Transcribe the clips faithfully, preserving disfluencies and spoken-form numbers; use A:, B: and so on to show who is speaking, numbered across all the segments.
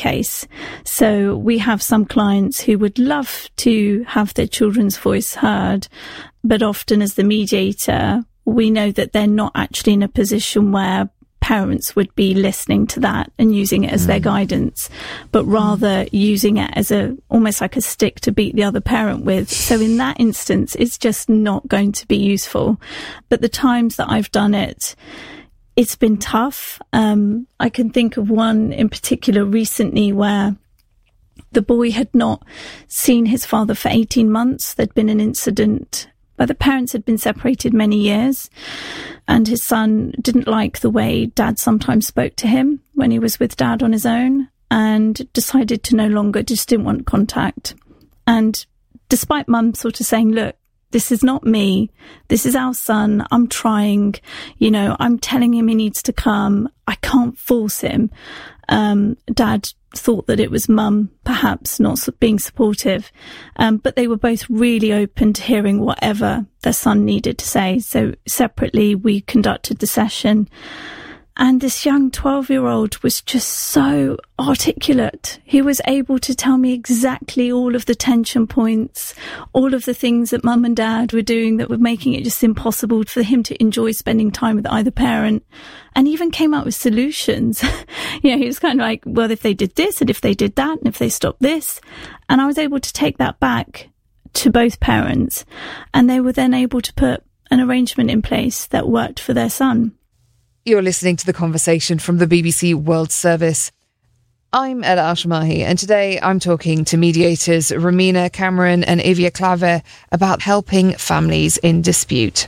A: case. So we have some clients who would love to have their children's voice heard, but often as the mediator, we know that they're not actually in a position where parents would be listening to that and using it as mm. their guidance, but rather mm. using it as a almost like a stick to beat the other parent with. So in that instance, it's just not going to be useful. But the times that I've done it, it's been tough. Um, I can think of one in particular recently where the boy had not seen his father for eighteen months. There'd been an incident where the parents had been separated many years, and his son didn't like the way dad sometimes spoke to him when he was with dad on his own, and decided to no longer, just didn't want contact. And despite mum sort of saying, look, this is not me, this is our son, I'm trying, you know, I'm telling him he needs to come, I can't force him. Um, dad thought that it was mum perhaps not being supportive, um, but they were both really open to hearing whatever their son needed to say. So separately we conducted the session, and this young twelve-year-old was just so articulate. He was able to tell me exactly all of the tension points, all of the things that mum and dad were doing that were making it just impossible for him to enjoy spending time with either parent, and even came up with solutions. You know, he was kind of like, well, if they did this and if they did that and if they stopped this. And I was able to take that back to both parents, and they were then able to put an arrangement in place that worked for their son.
B: You're listening to The Conversation from the B B C World Service. I'm Ella Alshamahi, and today I'm talking to mediators Romina Cameron and Evia Clave about helping families in dispute.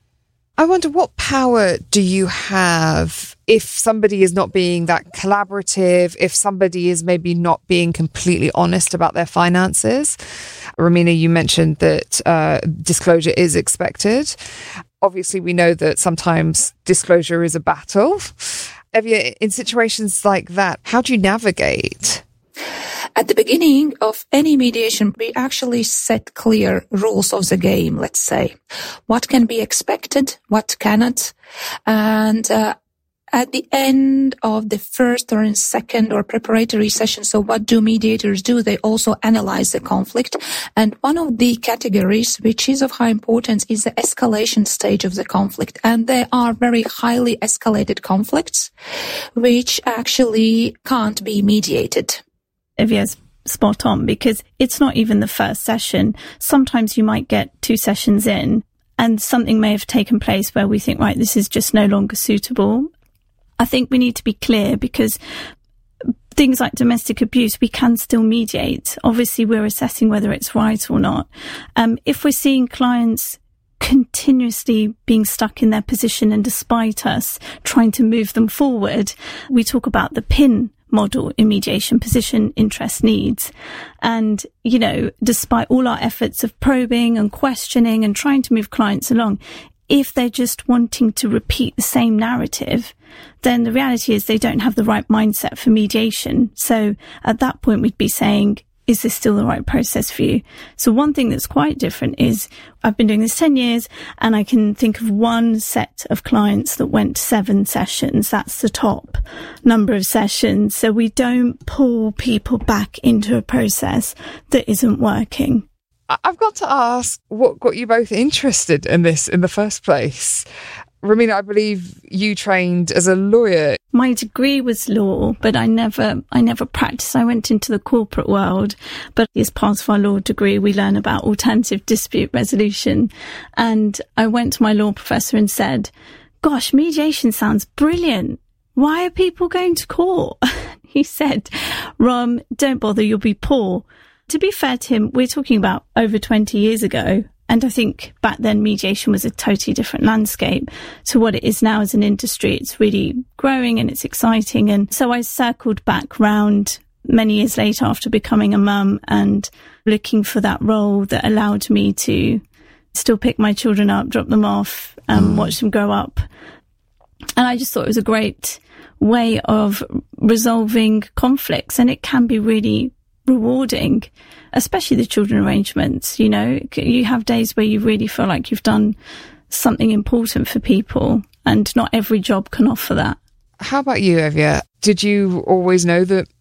B: I wonder, what power do you have if somebody is not being that collaborative, if somebody is maybe not being completely honest about their finances? Romina, you mentioned that uh, disclosure is expected. Obviously, we know that sometimes disclosure is a battle. Evia, in situations like that, how do you navigate?
C: At the beginning of any mediation, we actually set clear rules of the game, let's say. What can be expected, what cannot. And uh, at the end of the first or second or preparatory session, so what do mediators do? They also analyze the conflict. And one of the categories, which is of high importance, is the escalation stage of the conflict. And there are very highly escalated conflicts, which actually can't be mediated.
A: Evia's spot on, because it's not even the first session. Sometimes you might get two sessions in and something may have taken place where we think, right, this is just no longer suitable. I think we need to be clear, because things like domestic abuse, we can still mediate. Obviously, we're assessing whether it's right or not. Um, if we're seeing clients continuously being stuck in their position and despite us trying to move them forward, we talk about the PIN model in mediation: position, interest, needs. And, you know, despite all our efforts of probing and questioning and trying to move clients along, if they're just wanting to repeat the same narrative, then the reality is they don't have the right mindset for mediation. So at that point, we'd be saying, is this still the right process for you? So one thing that's quite different is I've been doing this ten years, and I can think of one set of clients that went seven sessions. That's the top number of sessions. So we don't pull people back into a process that isn't working.
B: I've got to ask, what got you both interested in this in the first place? Romina, I believe you trained as a lawyer.
A: My degree was law, but I never, I never practiced. I went into the corporate world, but as part of our law degree, we learn about alternative dispute resolution. And I went to my law professor and said, gosh, mediation sounds brilliant. Why are people going to court? He said, Rom, don't bother, you'll be poor. To be fair to him, we're talking about over twenty years ago. And I think back then mediation was a totally different landscape to what it is now as an industry. It's really growing and it's exciting. And so I circled back round many years later after becoming a mum and looking for that role that allowed me to still pick my children up, drop them off, um, mm. watch them grow up. And I just thought it was a great way of resolving conflicts, and it can be really rewarding, especially the children arrangements. You know, you have days where you really feel like you've done something important for people, and not every job can offer that.
B: How about you, Evia? Did you always know that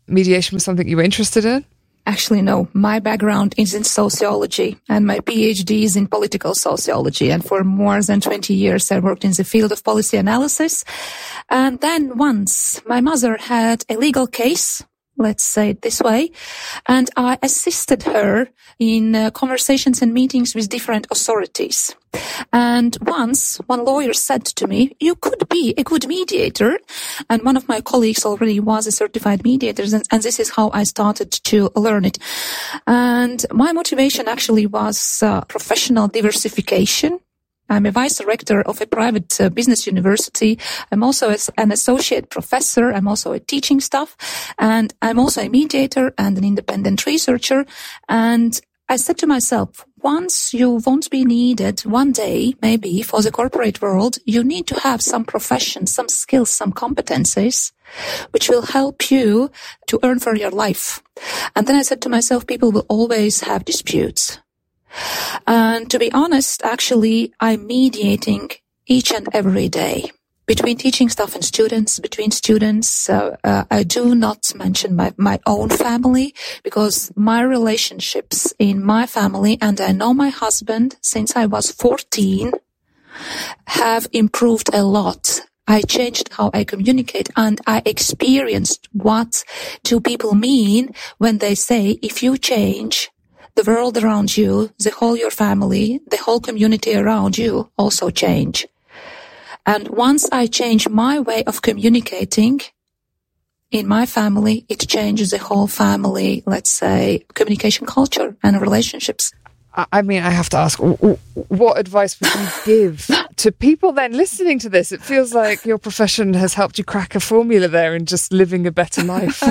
B: mediation was something you were interested in?
C: Actually, no. My background is in sociology, and my PhD is in political sociology. And for more than twenty years, I worked in the field of policy analysis. And then once my mother had a legal case, let's say it this way, and I assisted her in uh, conversations and meetings with different authorities. And once one lawyer said to me, you could be a good mediator. And one of my colleagues already was a certified mediator. And, and this is how I started to learn it. And my motivation actually was uh, professional diversification. I'm a vice rector of a private uh, business university. I'm also as an associate professor. I'm also a teaching staff, and I'm also a mediator and an independent researcher. And I said to myself, once you won't be needed one day, maybe for the corporate world, you need to have some profession, some skills, some competencies, which will help you to earn for your life. And then I said to myself, people will always have disputes. And to be honest, actually, I'm mediating each and every day between teaching staff and students, between students. Uh, uh, I do not mention my, my own family, because my relationships in my family, and I know my husband since I was fourteen, have improved a lot. I changed how I communicate, and I experienced what do people mean when they say, if you change, the world around you, the whole your family, the whole community around you also change. And once I change my way of communicating in my family, it changes the whole family, let's say, communication culture and relationships.
B: I mean, I have to ask, what advice would you give to people then listening to this? It feels like your profession has helped you crack a formula there in just living a better life.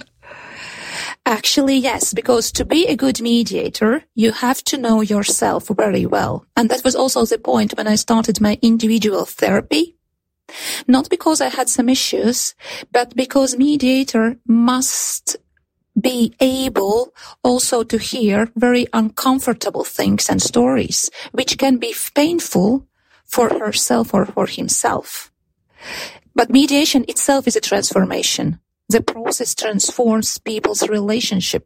C: Actually, yes, because to be a good mediator, you have to know yourself very well. And that was also the point when I started my individual therapy. Not because I had some issues, but because mediator must be able also to hear very uncomfortable things and stories, which can be painful for herself or for himself. But mediation itself is a transformation. The process transforms people's relationship.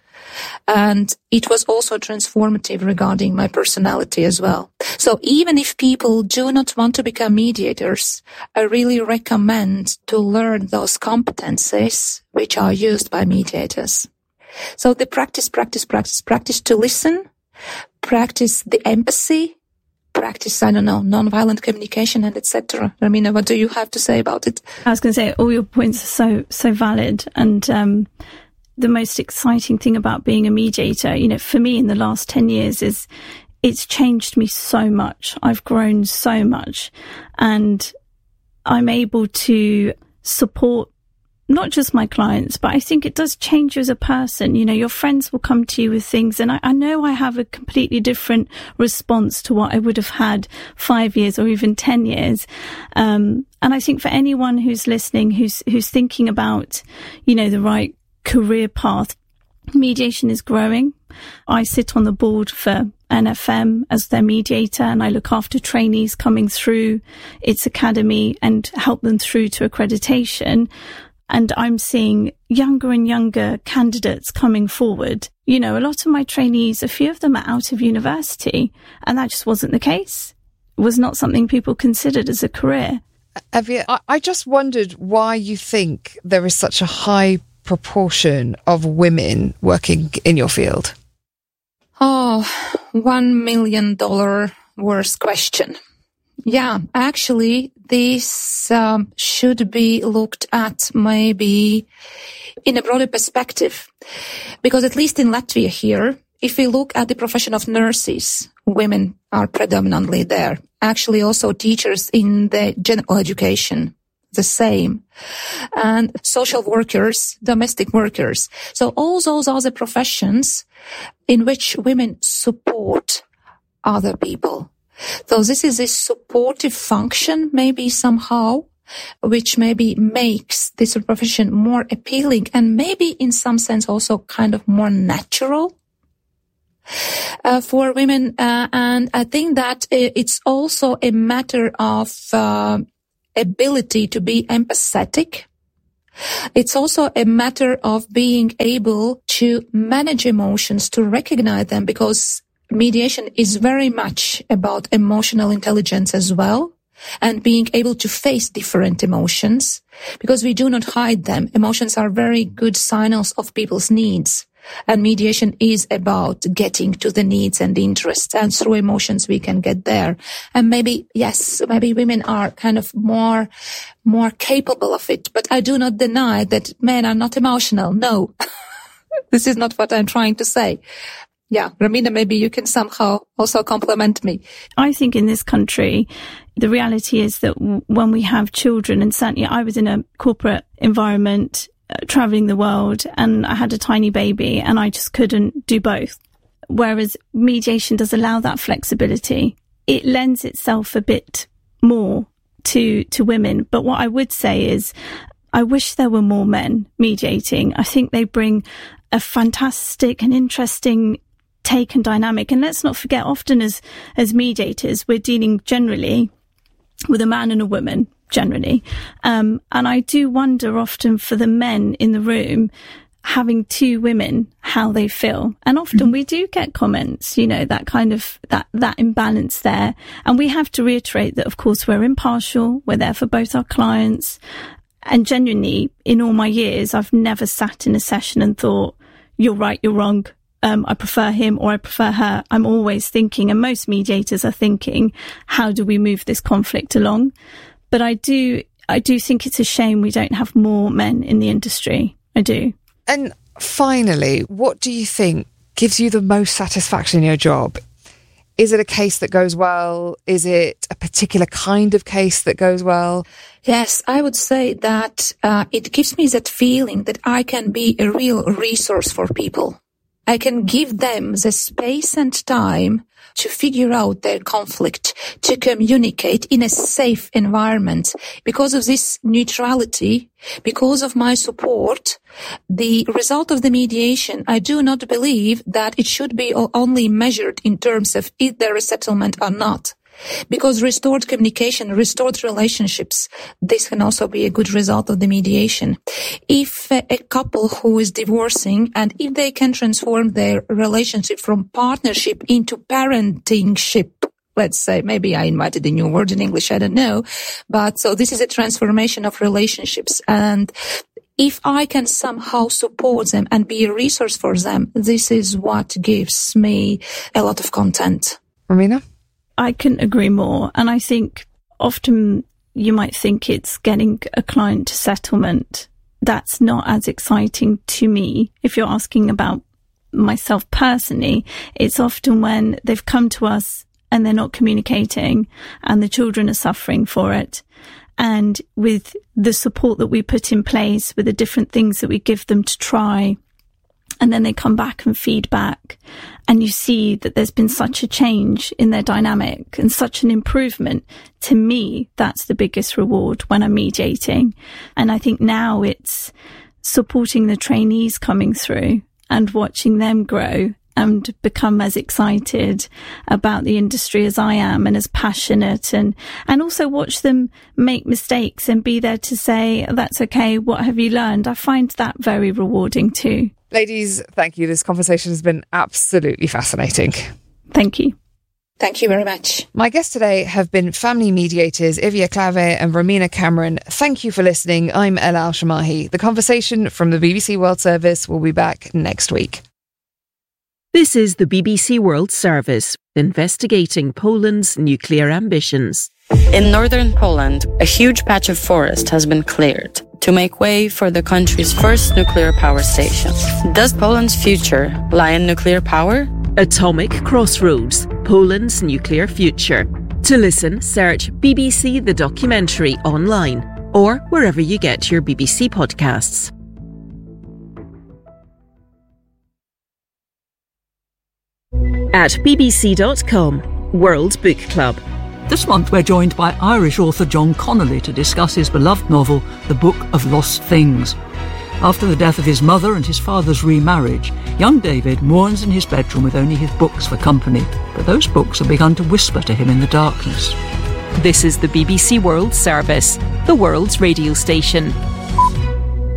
C: And it was also transformative regarding my personality as well. So even if people do not want to become mediators, I really recommend to learn those competencies which are used by mediators. So the practice, practice, practice, practice to listen, practice the empathy, practice, I don't know, nonviolent communication, and et cetera. Romina, what do you have to say about it?
A: I was going to say, all your points are so, so valid. And um, the most exciting thing about being a mediator, you know, for me in the last ten years is it's changed me so much. I've grown so much, and I'm able to support not just my clients, but I think it does change you as a person. You know, your friends will come to you with things, and I, I know I have a completely different response to what I would have had five years or even ten years. Um, and I think for anyone who's listening, who's, who's thinking about, you know, the right career path, mediation is growing. I sit on the board for N F M as their mediator, and I look after trainees coming through its academy and help them through to accreditation. And I'm seeing younger and younger candidates coming forward. You know, a lot of my trainees, a few of them are out of university, and that just wasn't the case. It was not something people considered as a career.
B: Evia, I just wondered why you think there is such a high proportion of women working in your field.
C: Oh, one million dollar worst question. Yeah, actually, this um, should be looked at maybe in a broader perspective, because at least in Latvia here, if we look at the profession of nurses, women are predominantly there. Actually, also teachers in the general education, the same. And social workers, domestic workers. So all those are the professions in which women support other people. So this is a supportive function, maybe somehow, which maybe makes this profession more appealing and maybe in some sense also kind of more natural uh, for women. Uh, and I think that it's also a matter of uh, ability to be empathetic It's also a matter of being able to manage emotions, to recognize them, because mediation is very much about emotional intelligence as well, and being able to face different emotions, because we do not hide them. Emotions are very good signals of people's needs. And mediation is about getting to the needs and interests, and through emotions we can get there. And maybe, yes, maybe women are kind of more, more capable of it, but I do not deny that men are not emotional. No, this is not what I'm trying to say. Yeah, Romina, maybe you can somehow also compliment me.
A: I think in this country, the reality is that when we have children, and certainly I was in a corporate environment, Uh, traveling the world, and I had a tiny baby and I just couldn't do both. Whereas mediation does allow that flexibility. It lends itself a bit more to, to women. But what I would say is I wish there were more men mediating. I think they bring a fantastic and interesting take and dynamic. And let's not forget, often as, as mediators, we're dealing generally with a man and a woman. Generally. Um, and I do wonder often for the men in the room, having two women, how they feel. And often mm-hmm. we do get comments, you know, that kind of, that, that imbalance there. And we have to reiterate that, of course, we're impartial. We're there for both our clients. And genuinely, in all my years, I've never sat in a session and thought, you're right, you're wrong. Um, I prefer him or I prefer her. I'm always thinking, and most mediators are thinking, how do we move this conflict along? But I do, I do think it's a shame we don't have more men in the industry. I do.
B: And finally, what do you think gives you the most satisfaction in your job? Is it a case that goes well? Is it a particular kind of case that goes well?
C: Yes, I would say that uh, it gives me that feeling that I can be a real resource for people. I can give them the space and time to figure out their conflict, to communicate in a safe environment. Because of this neutrality, because of my support, the result of the mediation, I do not believe that it should be only measured in terms of is there a settlement or not. Because restored communication, restored relationships, this can also be a good result of the mediation. If a, a couple who is divorcing, and if they can transform their relationship from partnership into parentingship, let's say, maybe I invented a new word in English, I don't know, but so this is a transformation of relationships. And if I can somehow support them and be a resource for them, this is what gives me a lot of content.
B: Romina?
A: I couldn't agree more. And I think often you might think it's getting a client to settlement. That's not as exciting to me. If you're asking about myself personally, it's often when they've come to us and they're not communicating and the children are suffering for it. And with the support that we put in place, with the different things that we give them to try, and then they come back and feed back, and you see that there's been such a change in their dynamic and such an improvement. To me, that's the biggest reward when I'm mediating. And I think now it's supporting the trainees coming through and watching them grow and become as excited about the industry as I am, and as passionate, and, and also watch them make mistakes and be there to say, that's okay, what have you learned? I find that very rewarding too.
B: Ladies, thank you. This conversation has been absolutely fascinating.
A: Thank you.
C: Thank you very much.
B: My guests today have been family mediators Ivia Clave and Romina Cameron. Thank you for listening. I'm Ella Al-Shamahi. The conversation from the B B C World Service will be back next week.
D: This is the B B C World Service, investigating Poland's nuclear ambitions.
E: In northern Poland, a huge patch of forest has been cleared to make way for the country's first nuclear power station. Does Poland's future lie in nuclear power?
D: Atomic Crossroads, Poland's nuclear future. To listen, search B B C The Documentary online or wherever you get your B B C podcasts. At b b c dot com, World Book Club.
F: This month we're joined by Irish author John Connolly to discuss his beloved novel, The Book of Lost Things. After the death of his mother and his father's remarriage, young David mourns in his bedroom with only his books for company, but those books have begun to whisper to him in the darkness.
D: This is the B B C World Service, the world's radio station.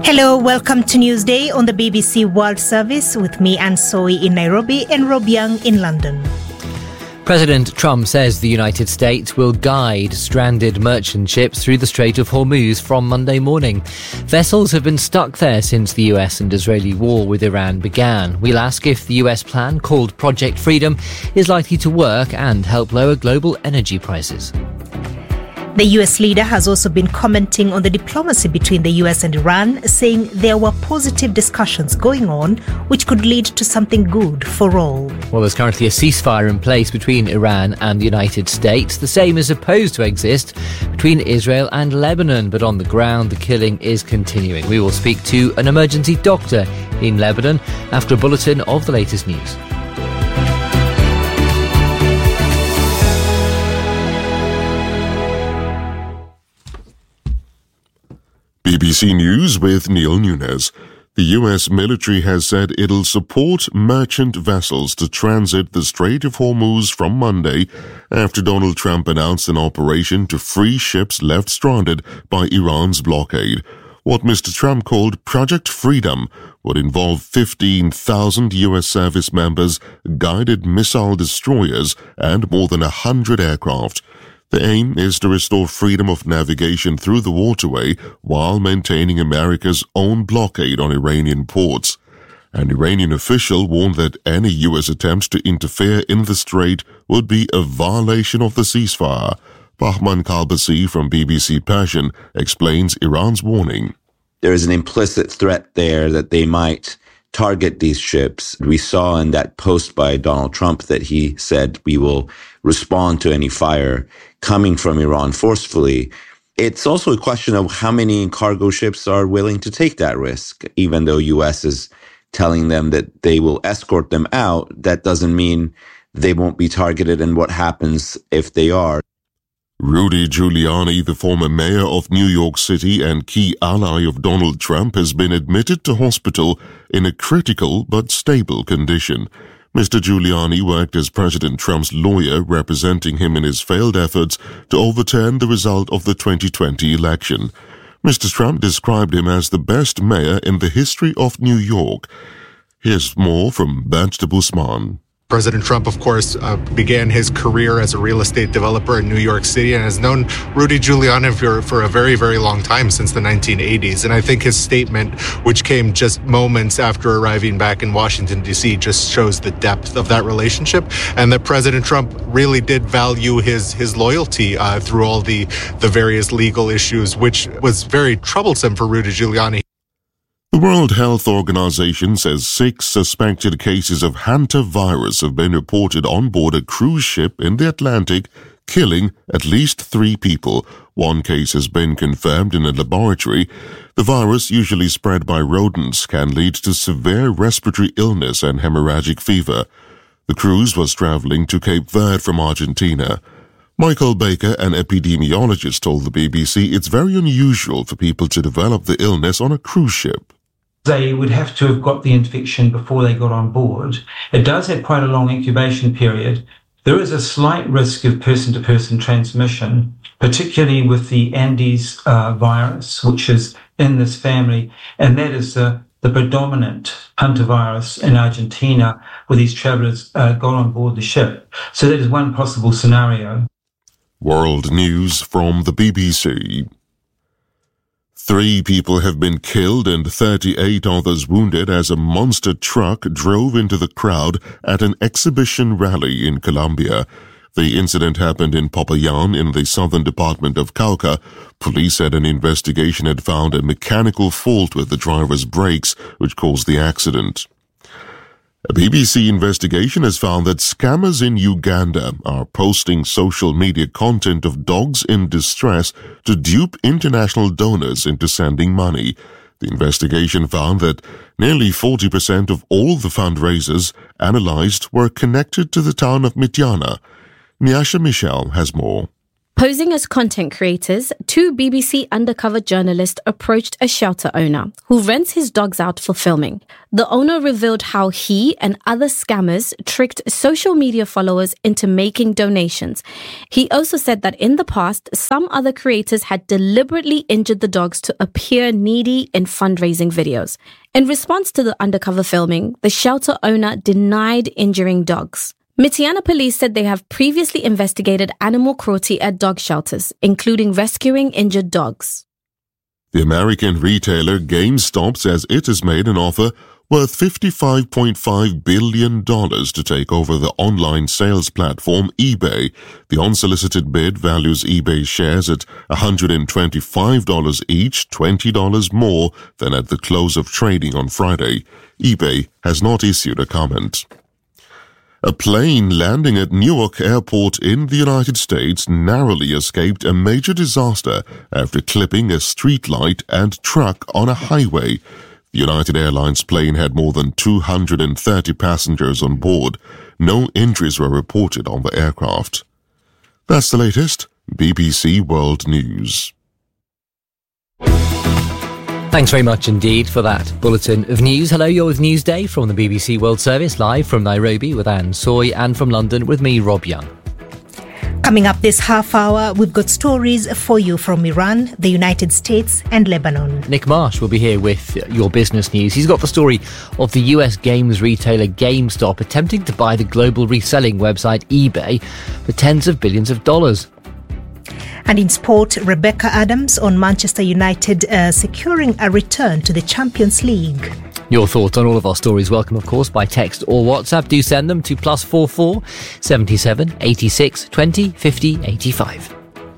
G: Hello, welcome to Newsday on the B B C World Service with me, Anne Soy in Nairobi and Rob Young in London.
H: President Trump says the United States will guide stranded merchant ships through the Strait of Hormuz from Monday morning. Vessels have been stuck there since the U S and Israeli war with Iran began. We'll ask if the U S plan, called Project Freedom, is likely to work and help lower global energy prices.
G: The U S leader has also been commenting on the diplomacy between the U S and Iran, saying there were positive discussions going on which could lead to something good for all.
H: Well, there's currently a ceasefire in place between Iran and the United States. The same is supposed to exist between Israel and Lebanon, but on the ground the killing is continuing. We will speak to an emergency doctor in Lebanon after a bulletin of the latest news.
I: B B C News with Neil Nunes. The U S military has said it'll support merchant vessels to transit the Strait of Hormuz from Monday after Donald Trump announced an operation to free ships left stranded by Iran's blockade. What Mister Trump called Project Freedom would involve fifteen thousand U S service members, guided missile destroyers, and more than one hundred aircraft. The aim is to restore freedom of navigation through the waterway while maintaining America's own blockade on Iranian ports. An Iranian official warned that any U S attempt to interfere in the strait would be a violation of the ceasefire. Bahman Kalbasi from B B C Persian explains Iran's warning.
J: There is an implicit threat there that they might target these ships. We saw in that post by Donald Trump that he said we will respond to any fire coming from Iran forcefully. It's also a question of how many cargo ships are willing to take that risk. Even though U S is telling them that they will escort them out, that doesn't mean they won't be targeted, and what happens if they are.
I: Rudy Giuliani, the former mayor of New York City and key ally of Donald Trump, has been admitted to hospital in a critical but stable condition. Mister Giuliani worked as President Trump's lawyer, representing him in his failed efforts to overturn the result of the twenty twenty election. Mister Trump described him as the best mayor in the history of New York. Here's more from Bernd de Busman.
K: President Trump, of course, uh, began his career as a real estate developer in New York City and has known Rudy Giuliani for, for a very, very long time, since the nineteen eighties. And I think his statement, which came just moments after arriving back in Washington, D C, just shows the depth of that relationship, and that President Trump really did value his his loyalty uh, through all the, the various legal issues, which was very troublesome for Rudy Giuliani.
I: The World Health Organization says six suspected cases of hantavirus have been reported on board a cruise ship in the Atlantic, killing at least three people. One case has been confirmed in a laboratory. The virus, usually spread by rodents, can lead to severe respiratory illness and hemorrhagic fever. The cruise was traveling to Cape Verde from Argentina. Michael Baker, an epidemiologist, told the B B C it's very unusual for people to develop the illness on a cruise ship.
L: They would have to have got the infection before they got on board. It does have quite a long incubation period. There is a slight risk of person-to-person transmission, particularly with the Andes uh, virus, which is in this family, and that is the, the predominant hantavirus in Argentina, where these travellers uh, got on board the ship. So that is one possible scenario.
I: World News from the B B C. Three people have been killed and thirty-eight others wounded as a monster truck drove into the crowd at an exhibition rally in Colombia. The incident happened in Popayán in the southern department of Cauca. Police said an investigation had found a mechanical fault with the driver's brakes, which caused the accident. A B B C investigation has found that scammers in Uganda are posting social media content of dogs in distress to dupe international donors into sending money. The investigation found that nearly forty percent of all the fundraisers analyzed were connected to the town of Mityana. Nyasha Michel has more.
M: Posing as content creators, two B B C undercover journalists approached a shelter owner who rents his dogs out for filming. The owner revealed how he and other scammers tricked social media followers into making donations. He also said that in the past, some other creators had deliberately injured the dogs to appear needy in fundraising videos. In response to the undercover filming, the shelter owner denied injuring dogs. Mityana police said they have previously investigated animal cruelty at dog shelters, including rescuing injured dogs.
I: The American retailer GameStop says it has made an offer worth fifty-five point five billion dollars to take over the online sales platform eBay. The unsolicited bid values eBay shares at one hundred twenty-five dollars each, twenty dollars more than at the close of trading on Friday. eBay has not issued a comment. A plane landing at Newark Airport in the United States narrowly escaped a major disaster after clipping a streetlight and truck on a highway. The United Airlines plane had more than two hundred thirty passengers on board. No injuries were reported on the aircraft. That's the latest B B C World News.
H: Thanks very much indeed for that bulletin of news. Hello, you're with Newsday from the B B C World Service, live from Nairobi with Anne Soy, and from London with me, Rob Young.
G: Coming up this half hour, we've got stories for you from Iran, the United States and Lebanon.
H: Nick Marsh will be here with your business news. He's got the story of the U S games retailer GameStop attempting to buy the global reselling website eBay for tens of billions of dollars.
G: And in sport, Rebecca Adams on Manchester United uh, securing a return to the Champions League.
H: Your thoughts on all of our stories welcome, of course, by text or WhatsApp. Do send them to plus four four seventy seven eighty six twenty fifty eighty five.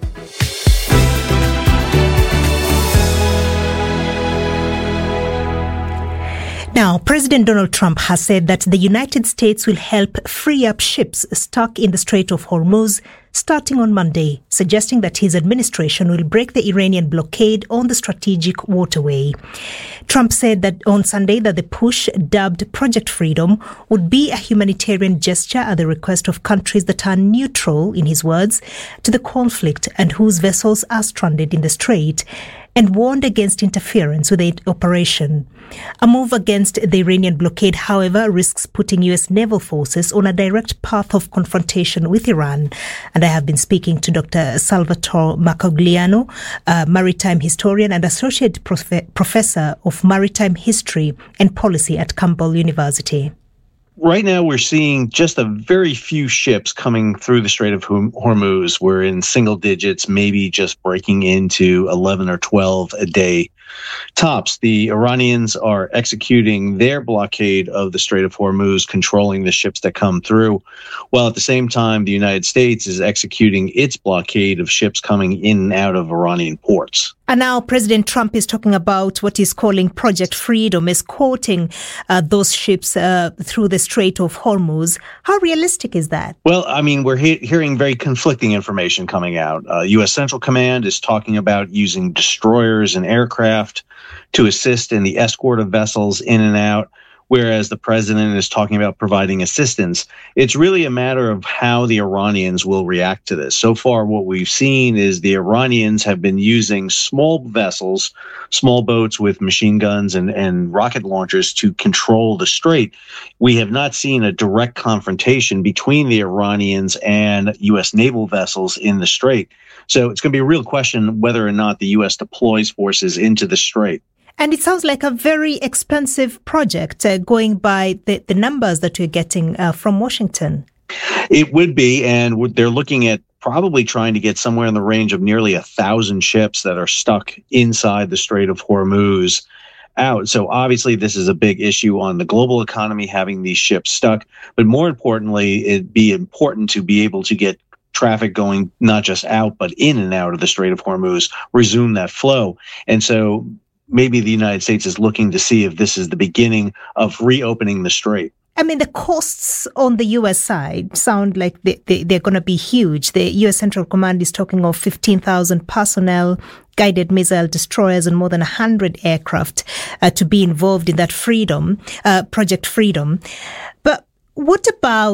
G: Now, President Donald Trump has said that the United States will help free up ships stuck in the Strait of Hormuz starting on Monday, suggesting that his administration will break the Iranian blockade on the strategic waterway. Trump said that on Sunday that the push, dubbed Project Freedom, would be a humanitarian gesture at the request of countries that are neutral, in his words, to the conflict and whose vessels are stranded in the strait, and warned against interference with the operation. A move against the Iranian blockade, however, risks putting U S naval forces on a direct path of confrontation with Iran. And I have been speaking to Doctor Salvatore Macogliano, a maritime historian and associate prof- professor of maritime history and policy at Campbell University.
N: Right now, we're seeing just a very few ships coming through the Strait of Hormuz. We're in single digits, maybe just breaking into eleven or twelve a day tops. The Iranians are executing their blockade of the Strait of Hormuz, controlling the ships that come through, while at the same time, the United States is executing its blockade of ships coming in and out of Iranian ports.
G: And now President Trump is talking about what he's calling Project Freedom, escorting uh, those ships uh, through the Strait of Hormuz. How realistic is that?
N: Well, I mean, we're he- hearing very conflicting information coming out. Uh, U S Central Command is talking about using destroyers and aircraft to assist in the escort of vessels in and out, whereas the president is talking about providing assistance. It's really a matter of how the Iranians will react to this. So far, what we've seen is the Iranians have been using small vessels, small boats with machine guns and, and rocket launchers to control the strait. We have not seen a direct confrontation between the Iranians and U S naval vessels in the strait. So it's going to be a real question whether or not the U S deploys forces into the strait.
G: And it sounds like a very expensive project, uh, going by the, the numbers that we're getting uh, from Washington.
N: It would be, and they're looking at probably trying to get somewhere in the range of nearly a thousand ships that are stuck inside the Strait of Hormuz out. So obviously this is a big issue on the global economy, having these ships stuck. But more importantly, it'd be important to be able to get traffic going not just out, but in and out of the Strait of Hormuz, resume that flow. And so maybe the United States is looking to see if this is the beginning of reopening the strait.
G: I mean, the costs on the U S side sound like they, they, they're going to be huge. The U S Central Command is talking of fifteen thousand personnel, guided missile destroyers, and more than one hundred aircraft uh, to be involved in that freedom, uh, Project Freedom. But what about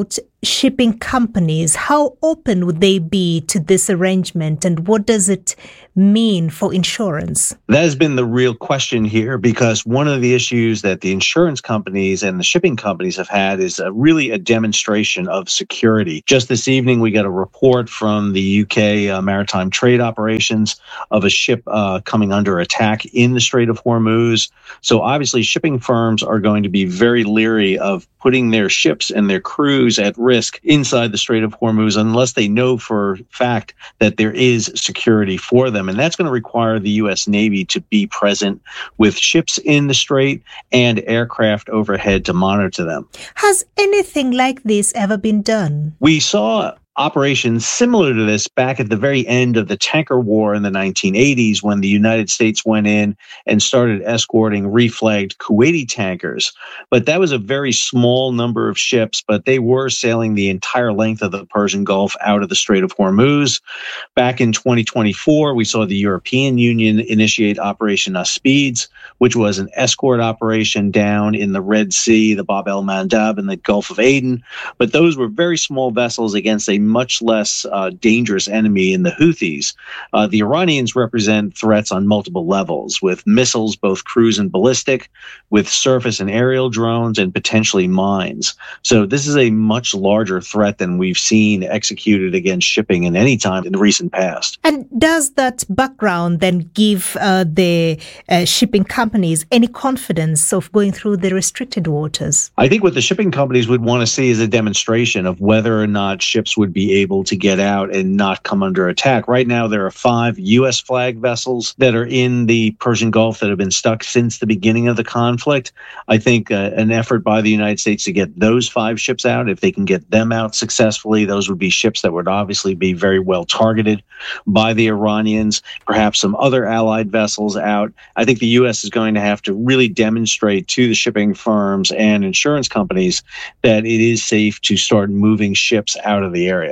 G: shipping companies, how open would they be to this arrangement, and what does it mean for insurance?
N: That has been the real question here, because one of the issues that the insurance companies and the shipping companies have had is a, really a demonstration of security. Just this evening, we got a report from the U K uh, Maritime Trade Operations of a ship uh, coming under attack in the Strait of Hormuz. So obviously, shipping firms are going to be very leery of putting their ships and their crews at risk inside the Strait of Hormuz unless they know for fact that there is security for them. And that's going to require the U S Navy to be present with ships in the strait and aircraft overhead to monitor them.
G: Has anything like this ever been done?
N: We saw operations similar to this back at the very end of the tanker war in the nineteen eighties, when the United States went in and started escorting reflagged Kuwaiti tankers. But that was a very small number of ships, but they were sailing the entire length of the Persian Gulf out of the Strait of Hormuz. Back in twenty twenty-four, we saw the European Union initiate Operation Aspides, which was an escort operation down in the Red Sea, the Bab el-Mandab, and the Gulf of Aden. But those were very small vessels against a much less uh, dangerous enemy in the Houthis. Uh, the Iranians represent threats on multiple levels, with missiles, both cruise and ballistic, with surface and aerial drones, and potentially mines. So this is a much larger threat than we've seen executed against shipping in any time in the recent past.
G: And does that background then give uh, the uh, shipping companies any confidence of going through the restricted waters?
N: I think what the shipping companies would want to see is a demonstration of whether or not ships would be able to get out and not come under attack. Right now, there are five U S flag vessels that are in the Persian Gulf that have been stuck since the beginning of the conflict. I think uh, an effort by the United States to get those five ships out, if they can get them out successfully, those would be ships that would obviously be very well targeted by the Iranians, perhaps some other allied vessels out. I think the U S is going to have to really demonstrate to the shipping firms and insurance companies that it is safe to start moving ships out of the area.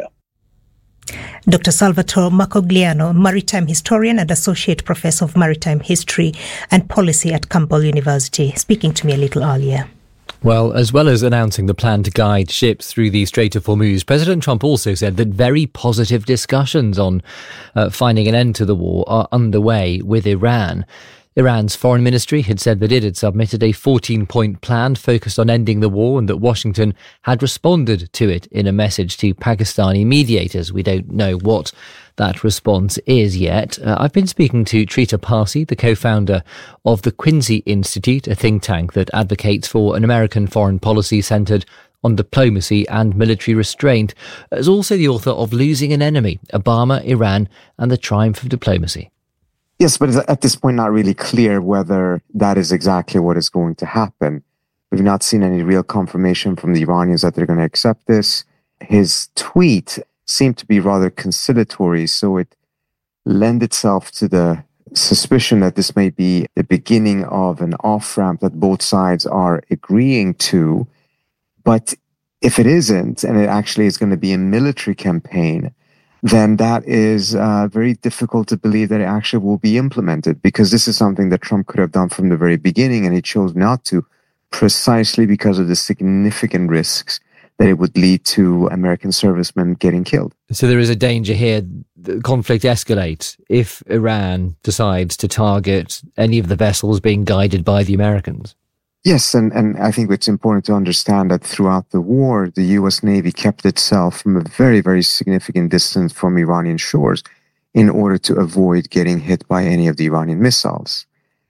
G: Doctor Salvatore Marcogliano, maritime historian and associate professor of maritime history and policy at Campbell University, speaking to me a little earlier.
H: Well, as well as announcing the plan to guide ships through the Strait of Hormuz, President Trump also said that very positive discussions on uh, finding an end to the war are underway with Iran. Iran's foreign ministry had said that it had submitted a fourteen-point plan focused on ending the war and that Washington had responded to it in a message to Pakistani mediators. We don't know what that response is yet. Uh, I've been speaking to Trita Parsi, the co-founder of the Quincy Institute, a think tank that advocates for an American foreign policy centred on diplomacy and military restraint, as also the author of Losing an Enemy, Obama, Iran and the Triumph of Diplomacy.
O: Yes, but it's at this point not really clear whether that is exactly what is going to happen. We've not seen any real confirmation from the Iranians that they're going to accept this. His tweet seemed to be rather conciliatory, so it lent itself to the suspicion that this may be the beginning of an off-ramp that both sides are agreeing to. But if it isn't, and it actually is going to be a military campaign, then that is uh, very difficult to believe that it actually will be implemented, because this is something that Trump could have done from the very beginning, and he chose not to, precisely because of the significant risks that it would lead to American servicemen getting killed.
H: So there is a danger here the conflict escalates if Iran decides to target any of the vessels being guided by the Americans.
O: Yes, and, and I think it's important to understand that throughout the war, the U S Navy kept itself from a very, very significant distance from Iranian shores in order to avoid getting hit by any of the Iranian missiles.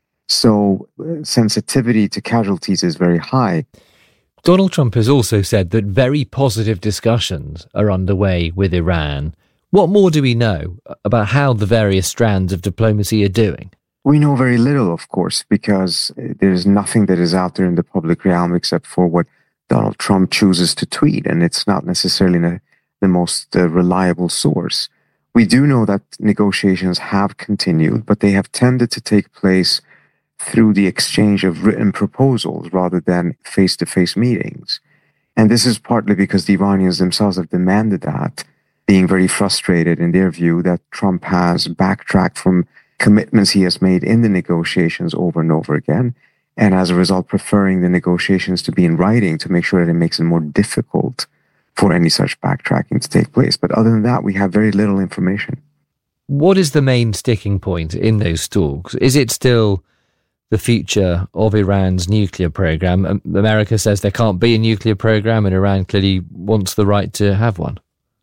O: So uh, sensitivity to casualties is very high.
H: Donald Trump has also said that very positive discussions are underway with Iran. What more do we know about how the various strands of diplomacy are doing?
O: We know very little, of course, because there's nothing that is out there in the public realm except for what Donald Trump chooses to tweet, and it's not necessarily the, the most uh, reliable source. We do know that negotiations have continued, but they have tended to take place through the exchange of written proposals rather than face-to-face meetings. And this is partly because the Iranians themselves have demanded that, being very frustrated in their view that Trump has backtracked from commitments he has made in the negotiations over and over again, and as a result preferring the negotiations to be in writing to make sure that it makes it more difficult for any such backtracking to take place. But other than that, we have very little information.
H: What is the main sticking point in those talks? Is it still the future of Iran's nuclear program? America says there can't be a nuclear program, and Iran clearly wants the right to have one.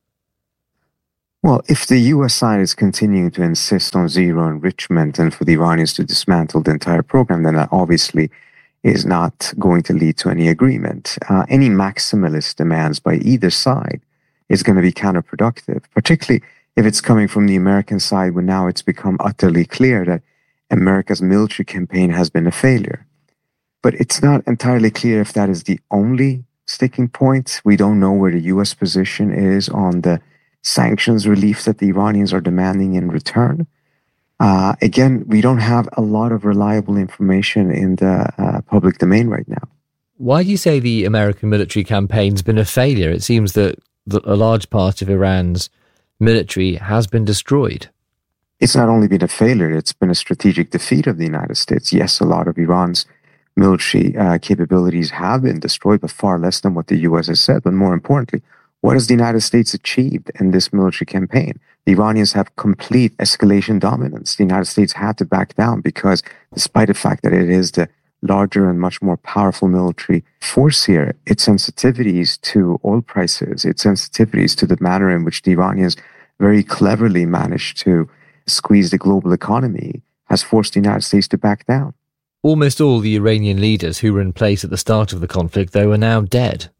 O: Well, if the U S side is continuing to insist on zero enrichment and for the Iranians to dismantle the entire program, then that obviously is not going to lead to any agreement. Uh, any maximalist demands by either side is going to be counterproductive, particularly if it's coming from the American side when now it's become utterly clear that America's military campaign has been a failure. But it's not entirely clear if that is the only sticking point. We don't know where the U S position is on the sanctions relief that the Iranians are demanding in return. Uh, again, we don't have a lot of reliable information in the uh, public domain right now.
H: Why do you say the American military campaign's been a failure? It seems that a large part of Iran's military has been destroyed.
O: It's not only been a failure, it's been a strategic defeat of the United States. Yes, a lot of Iran's military uh, capabilities have been destroyed, but far less than what the U S has said. But more importantly, what has the United States achieved in this military campaign? The Iranians have complete escalation dominance. The United States had to back down because despite the fact that it is the larger and much more powerful military force here, its sensitivities to oil prices, its sensitivities to the manner in which the Iranians very cleverly managed to squeeze the global economy has forced the United States to back down.
H: Almost all the Iranian leaders who were in place at the start of the conflict, though, are now dead.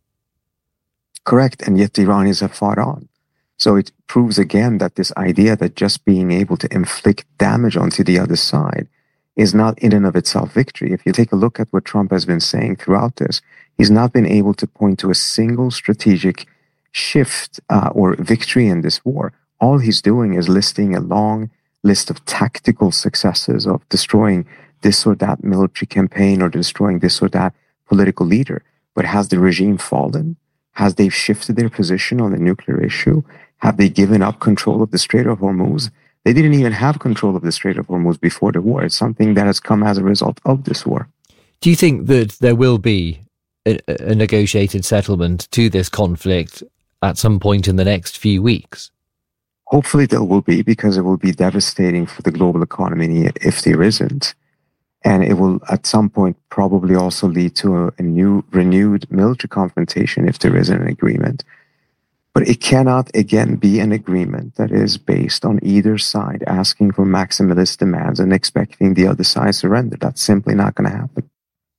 O: Correct, and yet the Iranians have fought on. So it proves again that this idea that just being able to inflict damage onto the other side is not in and of itself victory. If you take a look at what Trump has been saying throughout this, he's not been able to point to a single strategic shift uh, or victory in this war. All he's doing is listing a long list of tactical successes of destroying this or that military campaign or destroying this or that political leader. But has the regime fallen? Has they shifted their position on the nuclear issue? Have they given up control of the Strait of Hormuz? They didn't even have control of the Strait of Hormuz before the war. It's something that has come as a result of this war.
H: Do you think that there will be a, a negotiated settlement to this conflict at some point in the next few weeks?
O: Hopefully there will be, because it will be devastating for the global economy if there isn't. And it will, at some point, probably also lead to a, a new, renewed military confrontation if there isn't an agreement. But it cannot, again, be an agreement that is based on either side asking for maximalist demands and expecting the other side to surrender. That's simply not going to happen.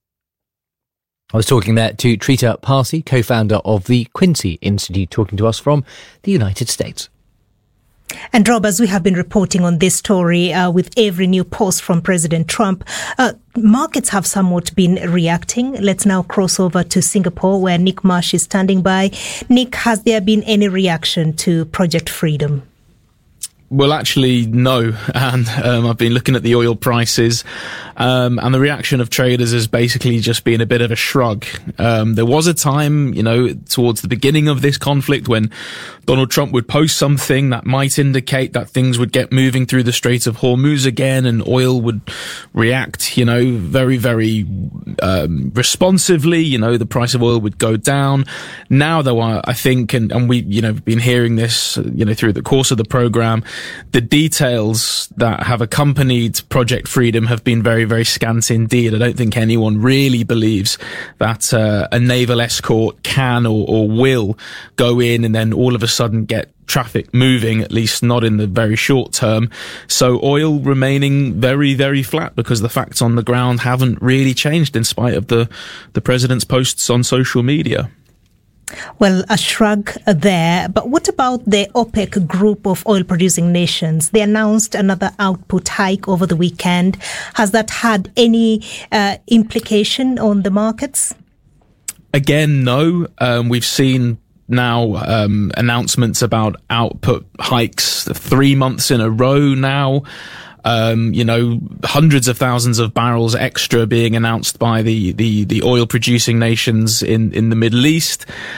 H: I was talking there to Trita Parsi, co-founder of the Quincy Institute, talking to us from the United States.
G: And Rob, as we have been reporting on this story uh, with every new post from President Trump, uh, markets have somewhat been reacting. Let's now cross over to Singapore, where Nick Marsh is standing by. Nick, has there been any reaction to Project Freedom?
P: Well, actually, no. And um, I've been looking at the oil prices, um, and the reaction of traders has basically just been a bit of a shrug. Um, there was a time, you know, towards the beginning of this conflict when Donald Trump would post something that might indicate that things would get moving through the Strait of Hormuz again, and oil would react, you know, very, very um, responsively. You know, the price of oil would go down. Now, though, I, I think, and, and we, you know, been hearing this, you know, through the course of the program, the details that have accompanied Project Freedom have been very, very scant indeed. I don't think anyone really believes that uh, a naval escort can or, or will go in and then all of a sudden get traffic moving, at least not in the very short term. So oil remaining very, very flat because the facts on the ground haven't really changed in spite of the, the president's posts on social media.
G: Well, a shrug there. But what about the OPEC group of oil-producing nations? They announced another output hike over the weekend. Has that had any uh, implication on the markets?
P: Again, no. Um, we've seen now um, announcements about output hikes three months in a row now. Um, you know, hundreds of thousands of barrels extra being announced by the, the, the oil producing nations in, in the Middle East.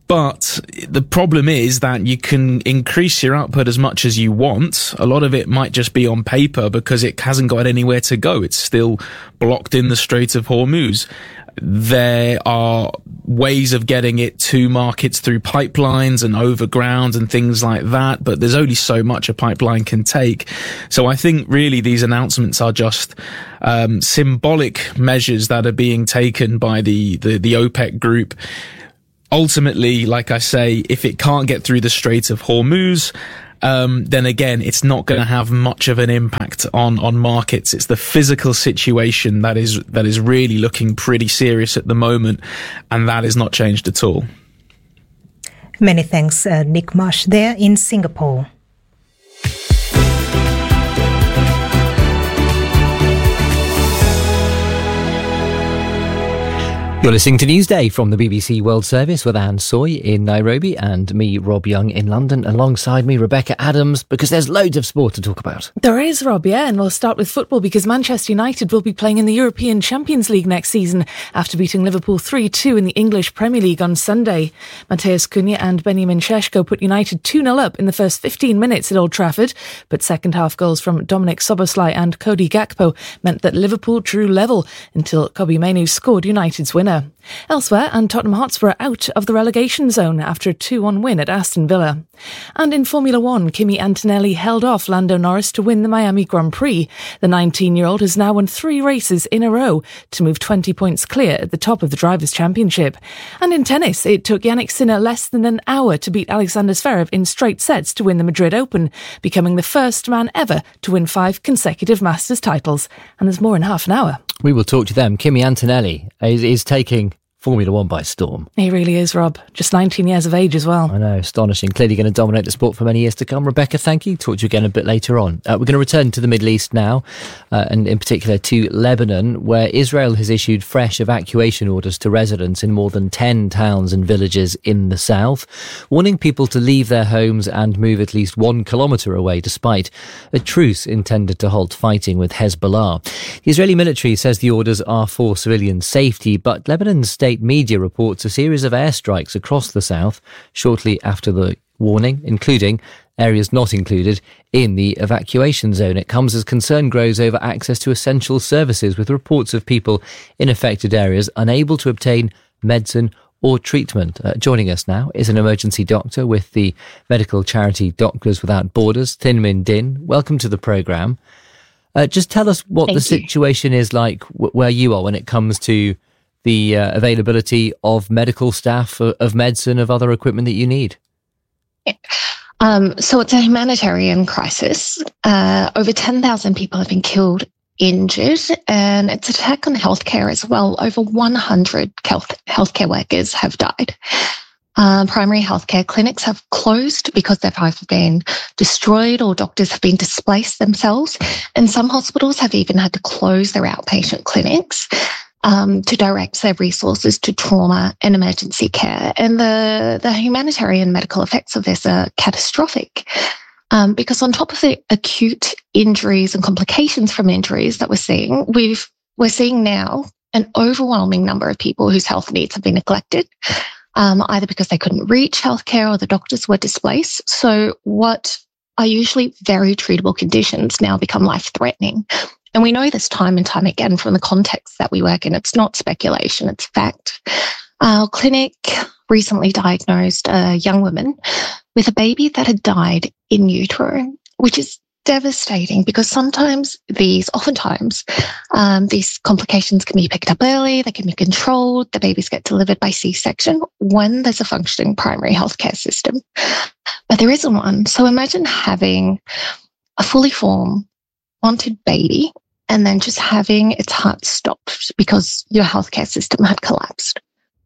P: But the problem is that you can increase your output as much as you want. A lot of it might just be on paper because it hasn't got anywhere to go. It's still blocked in the Strait of Hormuz. There are ways of getting it to markets through pipelines and overground and things like that, but there's only so much a pipeline can take. So I think really these announcements are just um, symbolic measures that are being taken by the, the, the OPEC group. Ultimately, like I say, if it can't get through the Strait of Hormuz, Um, then again, it's not going to have much of an impact on, on markets. It's the physical situation that is, that is really looking pretty serious at the moment, and that has not changed at all.
G: Many thanks, uh, Nick Marsh there in Singapore.
H: You're listening to Newsday from the B B C World Service with Anne Soy in Nairobi and me, Rob Young, in London. Alongside me, Rebecca Adams, because there's loads of sport to talk about.
Q: There is, Rob, yeah, and we'll start with football because Manchester United will be playing in the European Champions League next season after beating Liverpool three two in the English Premier League on Sunday. Matheus Cunha and Benjamin Šeško put United two nil up in the first fifteen minutes at Old Trafford, but second-half goals from Dominic Szoboszlai and Cody Gakpo meant that Liverpool drew level until Kobbie Mainoo scored United's winner. Elsewhere, and Tottenham Hotspur out of the relegation zone after a two one win at Aston Villa. And in Formula One, Kimi Antonelli held off Lando Norris to win the Miami Grand Prix. The nineteen-year-old has now won three races in a row to move twenty points clear at the top of the Drivers' Championship. And in tennis, it took Jannik Sinner less than an hour to beat Alexander Zverev in straight sets to win the Madrid Open, becoming the first man ever to win five consecutive Masters titles. And there's more in half an hour.
H: We will talk to them. Kimi Antonelli is, is taking Formula One by storm.
Q: He really is, Rob. Just nineteen years of age as well.
H: I know, astonishing. Clearly going to dominate the sport for many years to come. Rebecca, thank you. Talk to you again a bit later on. Uh, we're going to return to the Middle East now, uh, and in particular to Lebanon, where Israel has issued fresh evacuation orders to residents in more than ten towns and villages in the south, warning people to leave their homes and move at least one kilometre away, despite a truce intended to halt fighting with Hezbollah. The Israeli military says the orders are for civilian safety, but Lebanon's state media reports a series of airstrikes across the south shortly after the warning, including areas not included in the evacuation zone. It comes as concern grows over access to essential services, with reports of people in affected areas unable to obtain medicine or treatment. Uh, joining us now is an emergency doctor with the medical charity Doctors Without Borders, Thin Minh Dinh. Welcome to the programme. Uh, just tell us what
R: Thank
H: the
R: you.
H: situation is like w- where you are when it comes to the uh, availability of medical staff, uh, of medicine, of other equipment that you need.
R: Um, so it's a humanitarian crisis. Uh, over ten thousand people have been killed, injured, and it's an attack on healthcare as well. Over one hundred health, healthcare workers have died. Um, primary healthcare clinics have closed because they've either been destroyed or doctors have been displaced themselves. And some hospitals have even had to close their outpatient clinics Um, to direct their resources to trauma and emergency care. And the, the humanitarian medical effects of this are catastrophic. Um, because on top of the acute injuries and complications from injuries that we're seeing, we've, we're seeing now an overwhelming number of people whose health needs have been neglected, um, either because they couldn't reach healthcare or the doctors were displaced. So what are usually very treatable conditions now become life-threatening. And we know this time and time again from the context that we work in. It's not speculation, it's fact. Our clinic recently diagnosed a young woman with a baby that had died in utero, which is devastating because sometimes these, oftentimes, um, these complications can be picked up early, they can be controlled, the babies get delivered by C-section when there's a functioning primary healthcare system. But there isn't one. So imagine having a fully formed, wanted baby and then just having its heart stopped because your healthcare system had collapsed.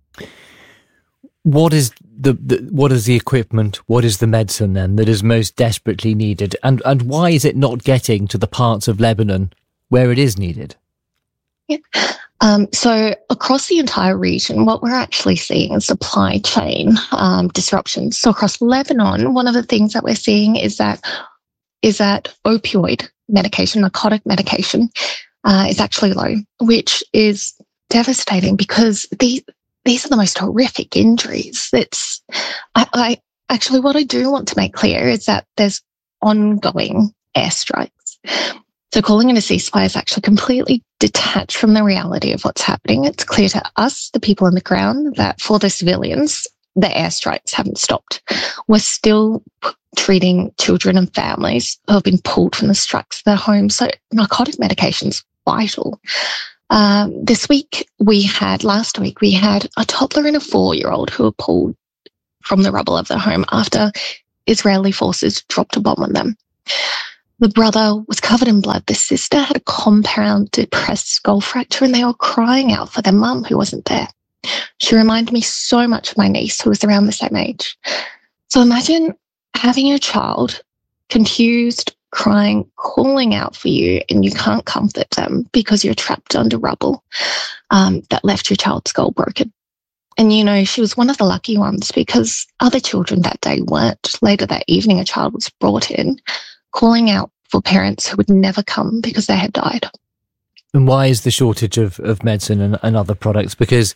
H: What is the, the what is the equipment? What is the medicine then that is most desperately needed? And and why is it not getting to the parts of Lebanon where it is needed?
R: Yeah. Um, so across the entire region, what we're actually seeing is supply chain um, disruptions. So across Lebanon, one of the things that we're seeing is that is that opioid medication, narcotic medication, uh, is actually low, which is devastating because the these are the most horrific injuries. It's, I, I actually, what I do want to make clear is that there's ongoing airstrikes. So calling it a ceasefire is actually completely detached from the reality of what's happening. It's clear to us, the people on the ground, that for the civilians, the airstrikes haven't stopped. We're still treating children and families who have been pulled from the strikes of their homes. So narcotic medication's vital. Um, this week we had, last week we had a toddler and a four-year-old who were pulled from the rubble of their home after Israeli forces dropped a bomb on them. The brother was covered in blood. The sister had a compounded pressed skull fracture, and they were crying out for their mum who wasn't there. She reminded me so much of my niece who was around the same age. So imagine having your child confused, crying, calling out for you, and you can't comfort them because you're trapped under rubble um, that left your child's skull broken. And, you know, she was one of the lucky ones because other children that day weren't. Later that evening, a child was brought in calling out for parents who would never come because they had died.
H: And why is the shortage of, of medicine and, and other products? Because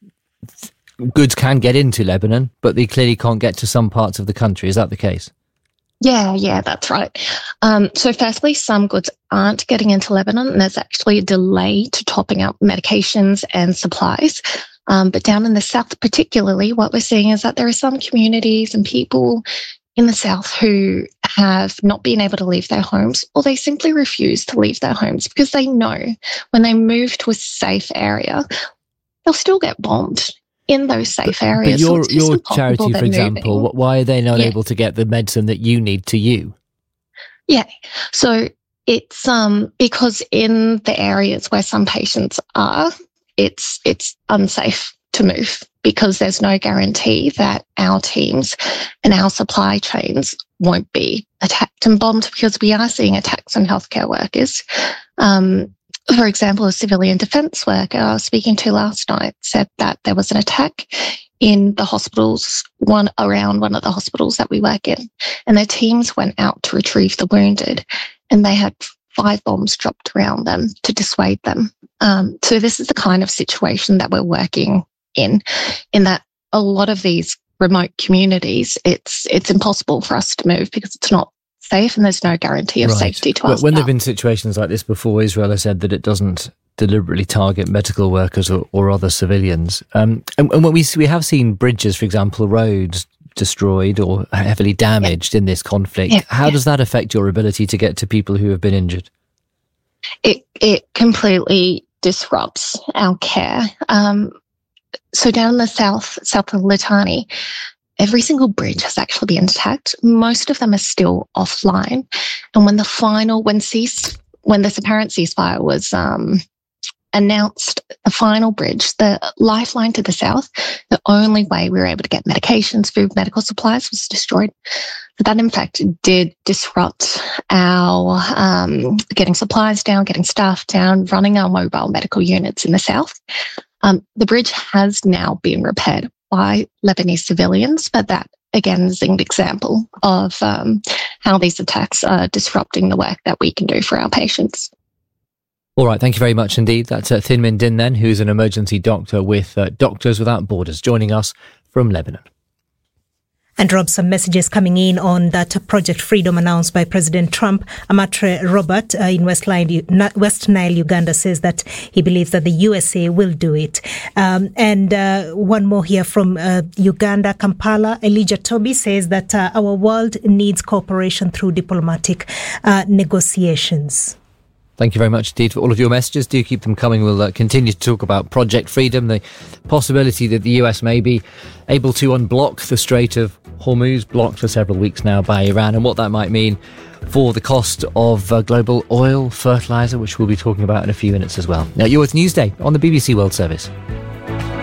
H: goods can get into Lebanon, but they clearly can't get to some parts of the country. Is that the case?
R: Yeah, yeah, that's right. Um, so firstly, some goods aren't getting into Lebanon, and there's actually a delay to topping up medications and supplies. Um, but down in the south particularly, what we're seeing is that there are some communities and people in the south who have not been able to leave their homes, or they simply refuse to leave their homes because they know when they move to a safe area, they'll still get bombed in those safe areas.
H: But your,
R: so
H: your charity, for example,
R: moving.
H: why are they not
R: yeah.
H: able to get the medicine that you need to you?
R: Yeah. So it's um because in the areas where some patients are, it's it's unsafe to move because there's no guarantee that our teams and our supply chains won't be attacked and bombed, because we are seeing attacks on healthcare workers. Um, for example, a civilian defence worker I was speaking to last night said that there was an attack in the hospitals, one around one of the hospitals that we work in, and their teams went out to retrieve the wounded, and they had five bombs dropped around them to dissuade them. Um, so this is the kind of situation that we're working in, in that a lot of these remote communities, it's it's impossible for us to move because it's not safe and there's no guarantee of
H: Right.
R: safety to
H: But
R: us.
H: when
R: now.
H: there have been situations like this before, Israel has said that it doesn't deliberately target medical workers or, or other civilians. Um, and, and when we we have seen bridges, for example, roads destroyed or heavily damaged yeah. in this conflict.
R: Yeah.
H: How
R: yeah.
H: does that affect your ability to get to people who have been injured?
R: It it completely disrupts our care. Um, so down in the south, south of Litani, every single bridge has actually been attacked. Most of them are still offline. And when the final, when cease, when this apparent ceasefire was um, announced, the final bridge, the lifeline to the south, the only way we were able to get medications, food, medical supplies was destroyed. So that, in fact, did disrupt our um, getting supplies down, getting staff down, running our mobile medical units in the south. Um, the bridge has now been repaired by Lebanese civilians, but that, again, is an example of um, how these attacks are disrupting the work that we can do for our patients.
H: All right, thank you very much indeed. That's uh, Thin Minh Dinh then, who's an emergency doctor with uh, Doctors Without Borders, joining us from Lebanon.
G: And Rob, some messages coming in on that Project Freedom announced by President Trump. Amatre Robert uh, in West Nile, West Nile, Uganda, says that he believes that the U S A will do it. Um, and uh, one more here from uh, Uganda, Kampala. Elijah Toby says that uh, our world needs cooperation through diplomatic uh, negotiations.
H: Thank you very much indeed for all of your messages. Do keep them coming. We'll uh, continue to talk about Project Freedom, the possibility that the U S may be able to unblock the Strait of Hormuz, blocked for several weeks now by Iran, and what that might mean for the cost of uh, global oil, fertiliser, which we'll be talking about in a few minutes as well. Now, you're with Newsday on the B B C World Service.